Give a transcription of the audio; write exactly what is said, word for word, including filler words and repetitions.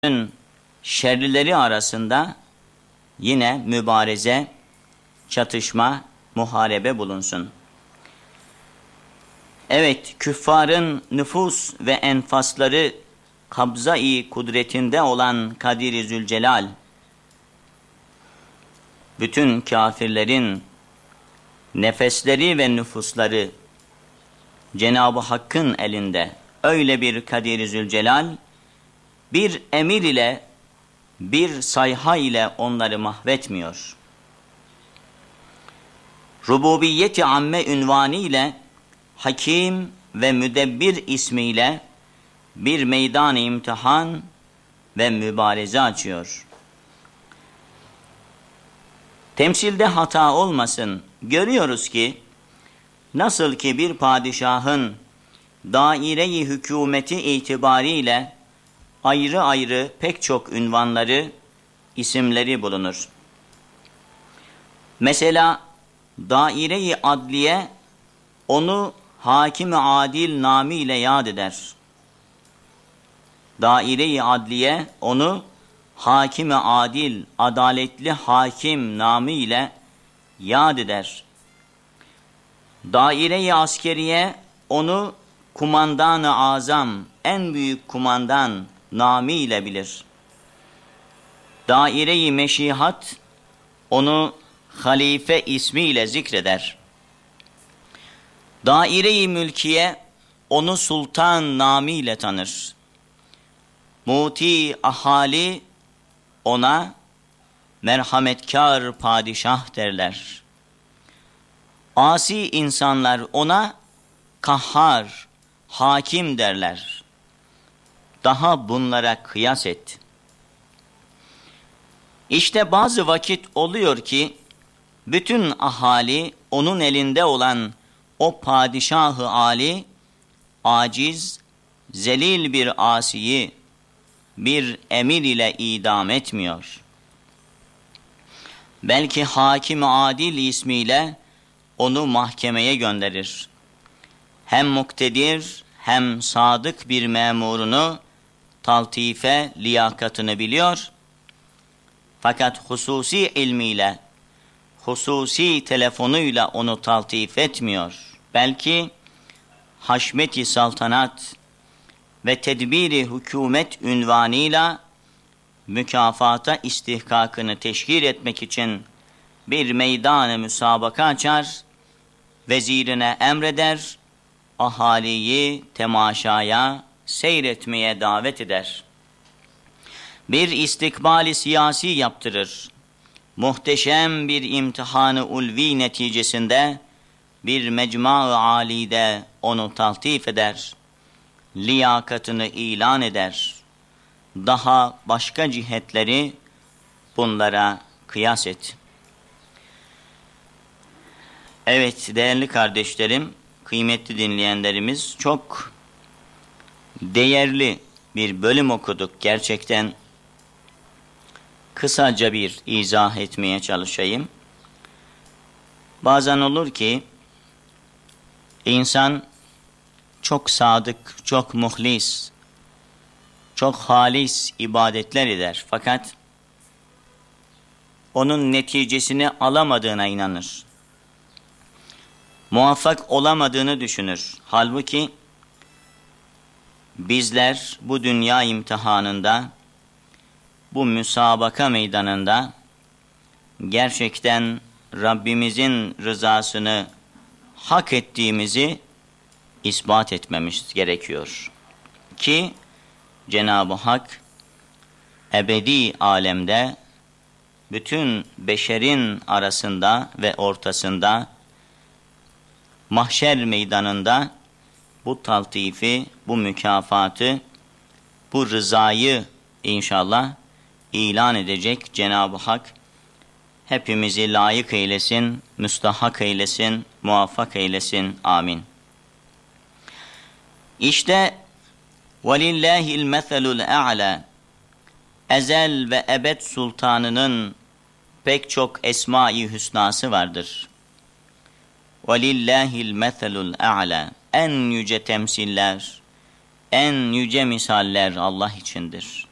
şerlileri arasında yine mübareze, çatışma, muharebe bulunsun. Evet, küffarın nüfus ve enfasları kabza-i kudretinde olan Kadir-i Zülcelal, bütün kafirlerin nefesleri ve nüfusları Cenab-ı Hakk'ın elinde. Öyle bir Kadir-i Zülcelal, bir emir ile, bir sayha ile onları mahvetmiyor. Rububiyet-i amme ünvanı ile, Hakim ve Müdebbir ismiyle bir meydan-ı imtihan ve mübareze açıyor. Temsilde hata olmasın. Görüyoruz ki, nasıl ki bir padişahın daire-i hükümeti itibariyle ayrı ayrı pek çok ünvanları, isimleri bulunur. Mesela daire-i adliye onu hakim-i adil namıyla yad eder. Daire-i adliye onu hakim-i adil, adaletli hakim namıyla yad eder. Daire-i askeriye onu kumandan-ı azam, en büyük kumandan namıyla bilir. Daire-i meşihat onu halife ismiyle zikreder. Daire-i mülkiye onu sultan namıyla tanır. Muti ahali ona merhametkar padişah derler. Asi insanlar ona kahhar, hakim derler. Daha bunlara kıyas et. İşte bazı vakit oluyor ki, bütün ahali onun elinde olan o padişah-ı âli, aciz, zelil bir asiyi bir emir ile idam etmiyor. Belki hakim-i adil ismiyle onu mahkemeye gönderir. Hem muktedir hem sadık bir memurunu taltife liyakatını biliyor. Fakat hususi ilmiyle, hususi telefonuyla onu taltif etmiyor. Belki haşmet-i saltanat ve tedbiri hükümet ünvanıyla mükafata istihkakını teşkil etmek için bir meydan-ı müsabaka açar, vezirine emreder, ahaliyi temaşaya, seyretmeye davet eder. Bir istikbali siyasi yaptırır. Muhteşem bir imtihanı ulvi neticesinde bir mecma-ı âlide onu taltif eder. Liyakatını ilan eder. Daha başka cihetleri bunlara kıyas et. Evet değerli kardeşlerim, kıymetli dinleyenlerimiz, çok değerli bir bölüm okuduk. Gerçekten kısaca bir izah etmeye çalışayım. Bazen olur ki insan çok sadık, çok muhlis, çok halis ibadetler eder. Fakat onun neticesini alamadığına inanır. Muvaffak olamadığını düşünür. Halbuki bizler bu dünya imtihanında, bu müsabaka meydanında gerçekten Rabbimizin rızasını hak ettiğimizi ispat etmemiz gerekiyor. Ki Cenab-ı Hak ebedi alemde bütün beşerin arasında ve ortasında mahşer meydanında bu taltifi, bu mükafatı, bu rızayı inşallah ilan edecek. Cenab-ı Hak hepimizi layık eylesin, müstahak eylesin, muvaffak eylesin. Amin. İşte وَلِلَّهِ الْمَثَلُ الْاَعْلَى, ezel ve ebed sultanının pek çok esma-i hüsnası vardır. وَلِلَّهِ الْمَثَلُ الْاَعْلَى, en yüce temsiller, en yüce misaller Allah içindir.